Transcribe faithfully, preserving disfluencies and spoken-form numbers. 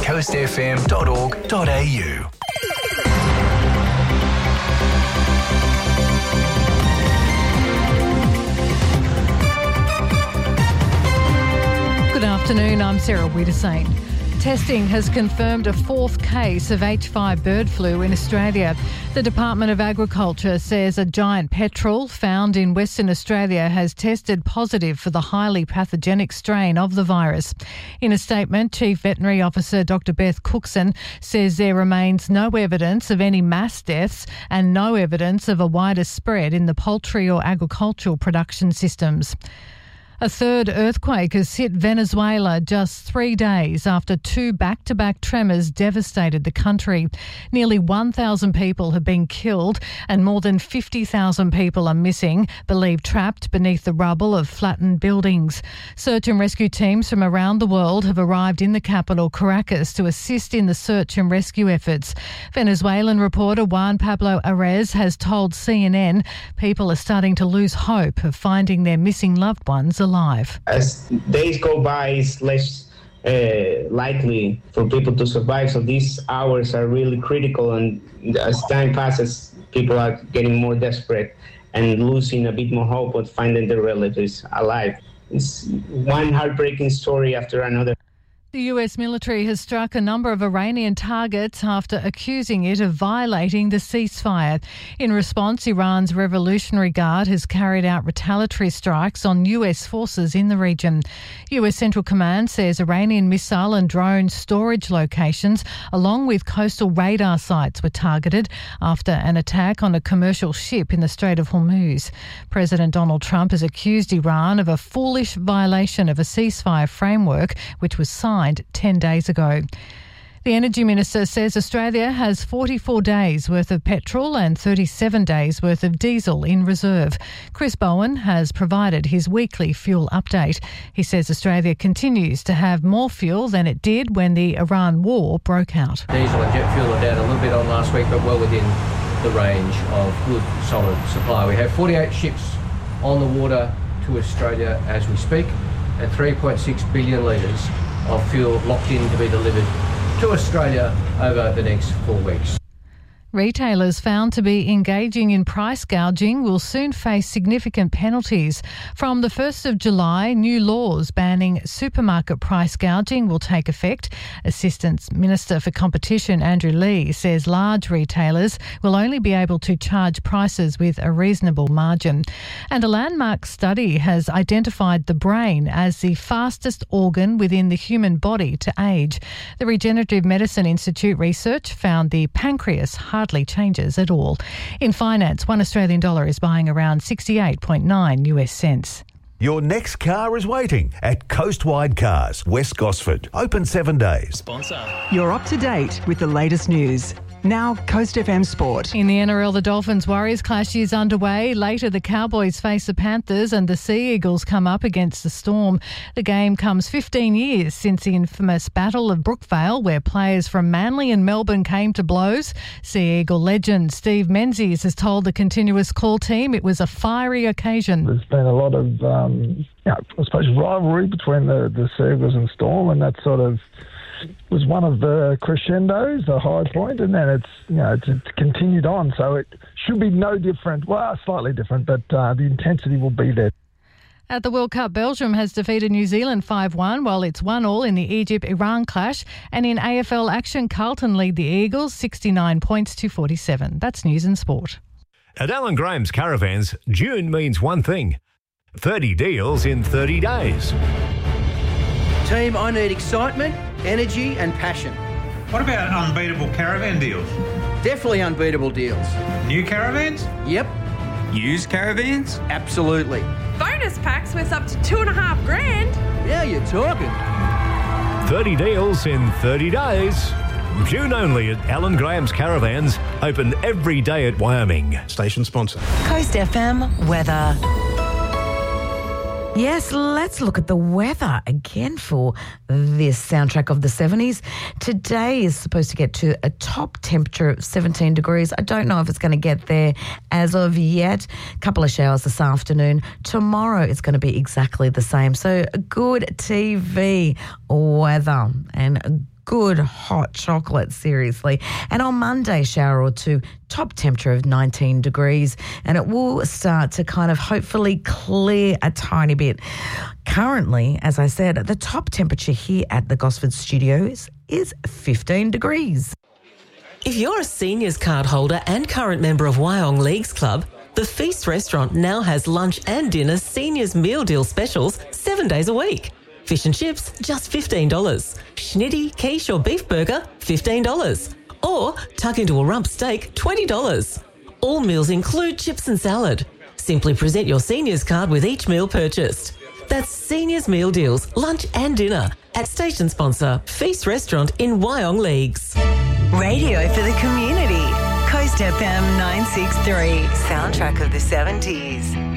coast f m dot org dot a u. Good afternoon, I'm Sarah Wiedersane. Testing has confirmed a fourth case of H five bird flu in Australia. The Department of Agriculture says a giant petrel found in Western Australia has tested positive for the highly pathogenic strain of the virus. In a statement, Chief Veterinary Officer Doctor Beth Cookson says there remains no evidence of any mass deaths and no evidence of a wider spread in the poultry or agricultural production systems. A third earthquake has hit Venezuela just three days after two back-to-back tremors devastated the country. Nearly one thousand people have been killed and more than fifty thousand people are missing, believed trapped beneath the rubble of flattened buildings. Search and rescue teams from around the world have arrived in the capital, Caracas, to assist in the search and rescue efforts. Venezuelan reporter Juan Pablo Arez has told C N N people are starting to lose hope of finding their missing loved ones alive. Alive. As days go by, it's less uh, likely for people to survive. So these hours are really critical. And as time passes, people are getting more desperate and losing a bit more hope of finding their relatives alive. It's one heartbreaking story after another. The U S military has struck a number of Iranian targets after accusing it of violating the ceasefire. In response, Iran's Revolutionary Guard has carried out retaliatory strikes on U S forces in the region. U S Central Command says Iranian missile and drone storage locations, along with coastal radar sites, were targeted after an attack on a commercial ship in the Strait of Hormuz. President Donald Trump has accused Iran of a foolish violation of a ceasefire framework, which was signed ten days ago. The Energy Minister says Australia has forty-four days worth of petrol and thirty-seven days worth of diesel in reserve. Chris Bowen has provided his weekly fuel update. He says Australia continues to have more fuel than it did when the Iran war broke out. Diesel and jet fuel are down a little bit on last week, but well within the range of good, solid supply. We have forty-eight ships on the water to Australia as we speak, and three point six billion litres of fuel locked in to be delivered to Australia over the next four weeks. Retailers found to be engaging in price gouging will soon face significant penalties. From the first of July, new laws banning supermarket price gouging will take effect. Assistant Minister for Competition Andrew Lee says large retailers will only be able to charge prices with a reasonable margin. And a landmark study has identified the brain as the fastest organ within the human body to age. The Regenerative Medicine Institute research found the pancreas hardly changes at all. In finance, one Australian dollar is buying around sixty-eight point nine U S cents. Your next car is waiting at Coastwide Cars, West Gosford. Open seven days. Sponsor. You're up to date with the latest news. Now, Coast F M Sport. In the N R L, the Dolphins-Warriors clash is underway. Later, the Cowboys face the Panthers and the Sea Eagles come up against the Storm. The game comes fifteen years since the infamous Battle of Brookvale, where players from Manly and Melbourne came to blows. Sea Eagle legend Steve Menzies has told the Continuous Call team it was a fiery occasion. There's been a lot of, um, you know, I suppose, rivalry between the, the Sea Eagles and Storm, and that sort of was one of the crescendos, the high point, and then it's, you know, it's, it's continued on. So it should be no different, well, slightly different, but uh, the intensity will be there. At the World Cup, Belgium has defeated New Zealand five one, while it's one all in the Egypt-Iran clash. And in A F L action, Carlton lead the Eagles sixty-nine points to forty-seven. That's news and sport. At Alan Graham's Caravans, June means one thing: thirty deals in thirty days. Team, I need excitement, energy and passion. What about unbeatable caravan deals? Definitely unbeatable deals. New caravans? Yep. Used caravans? Absolutely. Bonus packs worth up to two and a half grand. Yeah, you're talking. thirty deals in thirty days. June only at Alan Graham's Caravans. Open every day at Wyoming. Station sponsor. Coast F M weather. Yes, let's look at the weather again for this soundtrack of the seventies. Today is supposed to get to a top temperature of seventeen degrees. I don't know if it's going to get there as of yet. A couple of showers this afternoon. Tomorrow it's going to be exactly the same. So good T V weather and good hot chocolate, seriously. And on Monday, shower or two, top temperature of nineteen degrees, and it will start to kind of hopefully clear a tiny bit. Currently, as I said, the top temperature here at the Gosford Studios is fifteen degrees. If you're a seniors card holder and current member of Wyong Leagues Club, the Feast Restaurant now has lunch and dinner seniors meal deal specials seven days a week. Fish and chips, just fifteen dollars. Schnitty, quiche or beef burger, fifteen dollars. Or tuck into a rump steak, twenty dollars. All meals include chips and salad. Simply present your seniors card with each meal purchased. That's Seniors Meal Deals, lunch and dinner at station sponsor Feast Restaurant in Wyong Leagues. Radio for the community. Coast F M nine six three, soundtrack of the seventies.